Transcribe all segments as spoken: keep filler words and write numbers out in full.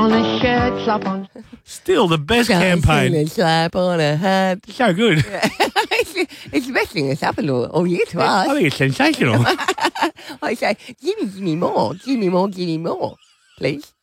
On a shirt, slap on. Still the best campaign. A slap on a hat. So good. it's, it's the best thing that's happened all, all year to us. I think it's sensational. I say, give me, give me more, give me more, give me more, please.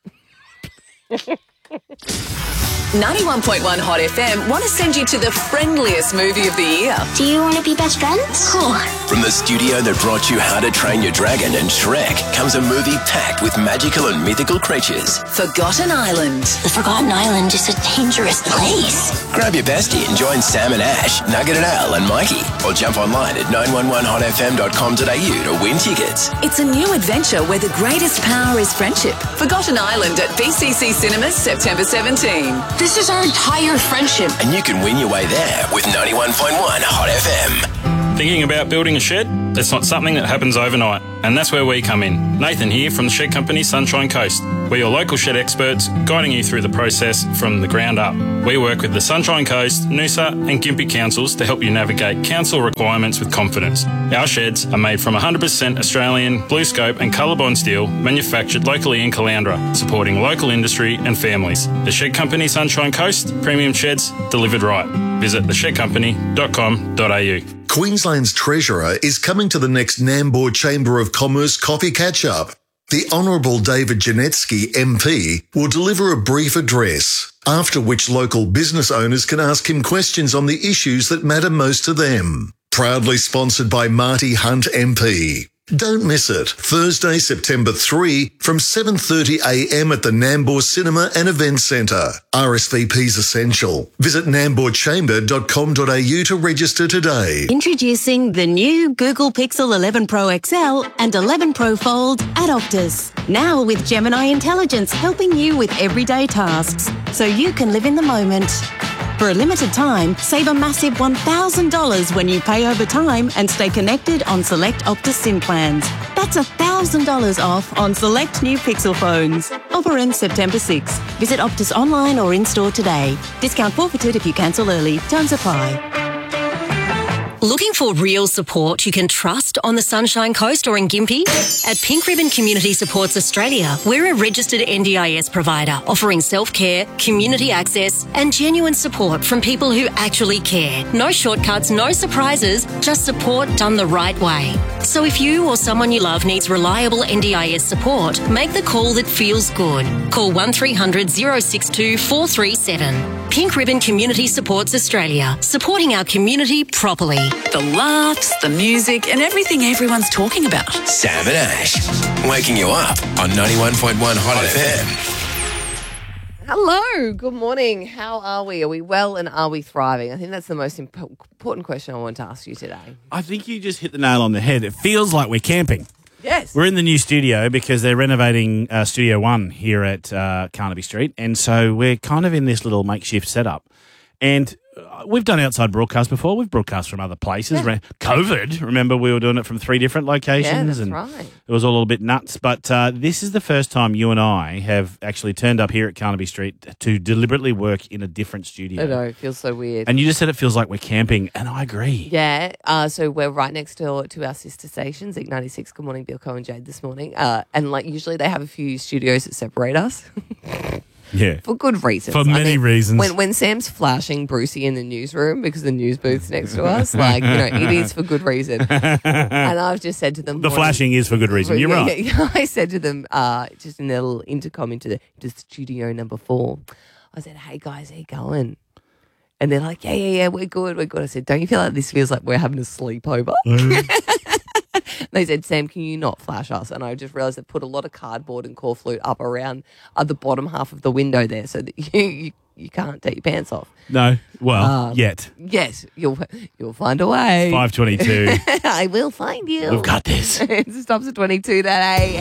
ninety-one point one Hot F M want to send you to the friendliest movie of the year. Do you want to be best friends? Cool. From the studio that brought you How to Train Your Dragon and Shrek comes a movie packed with magical and mythical creatures. Forgotten Island. The Forgotten Island is a dangerous place. Grab your bestie and join Sam and Ash, Nugget and Al and Mikey. Or jump online at nine one one hot f m dot com dot a u to win tickets. It's a new adventure where the greatest power is friendship. Forgotten Island at B C C Cinemas September seventeenth. This is our entire friendship. And you can win your way there with ninety-one point one Hot F M. Thinking about building a shed? It's not something that happens overnight, and that's where we come in. Nathan here from the shed company Sunshine Coast. We're your local shed experts, guiding you through the process from the ground up. We work with the Sunshine Coast, Noosa and Gympie councils to help you navigate council requirements with confidence. Our sheds are made from one hundred percent Australian BlueScope and Colorbond steel, manufactured locally in Caloundra, supporting local industry and families. The Shed Company Sunshine Coast, premium sheds delivered right. Visit the shed company dot com dot a u. Queensland's Treasurer is coming to the next Nambour Chamber of Commerce coffee catch-up. The Honourable David Janetsky M P will deliver a brief address, after which local business owners can ask him questions on the issues that matter most to them. Proudly sponsored by Marty Hunt M P. Don't miss it. Thursday, September third from seven thirty a m at the Nambour Cinema and Event Centre. R S V P's essential. Visit nambour chamber dot com dot a u to register today. Introducing the new Google Pixel eleven Pro X L and eleven Pro Fold at Optus. Now with Gemini Intelligence helping you with everyday tasks, so you can live in the moment. For a limited time, save a massive one thousand dollars when you pay over time and stay connected on select Optus SIM plans. That's one thousand dollars off on select new Pixel phones. Offer ends September sixth. Visit Optus online or in-store today. Discount forfeited if you cancel early. Terms apply. Looking for real support you can trust on the Sunshine Coast or in Gympie? At Pink Ribbon Community Supports Australia, we're a registered N D I S provider offering self-care, community access and genuine support from people who actually care. No shortcuts, no surprises, just support done the right way. So if you or someone you love needs reliable N D I S support, make the call that feels good. Call one three hundred, oh six two, four three seven. Pink Ribbon Community Supports Australia, supporting our community properly. The laughs, the music and everything everyone's talking about. Sam and Ash, waking you up on ninety-one point one Hot F M. Hello, good morning. How are we? Are we well and are we thriving? I think that's the most imp- important question I want to ask you today. I think you just hit the nail on the head. It feels like we're camping. Yes. We're in the new studio because they're renovating uh, Studio One here at uh, Carnaby Street. And so we're kind of in this little makeshift setup. And uh, we've done outside broadcasts before. We've broadcast from other places. Yeah. COVID, remember, we were doing it from three different locations. Yeah, that's and right. It was all a little bit nuts. But uh, this is the first time you and I have actually turned up here at Carnaby Street to deliberately work in a different studio. I know, it feels so weird. And you just said it feels like we're camping, and I agree. Yeah, uh, so we're right next to, to our sister station, Zig ninety-six. Good morning, Bill and Jade this morning. Uh, and like usually they have a few studios that separate us. Yeah. For good reasons. For many I mean, reasons. When when Sam's flashing Brucey in the newsroom because the news booth's next to us, like, you know, it is for good reason. And I've just said to them... The flashing is for good reason. You're yeah, right. Yeah, I said to them, uh, just in their little intercom into the into studio number four, I said, hey, guys, how you going? And they're like, yeah, yeah, yeah, we're good, we're good. I said, don't you feel like this feels like we're having a sleepover? They said, Sam, can you not flash us? And I just realised they put a lot of cardboard and core flute up around uh, the bottom half of the window there so that you you, you can't take your pants off. No, well, Um, yet. Yes, you'll you'll find a way. five twenty-two. I will find you. We've got this. It stops at twenty-two that A.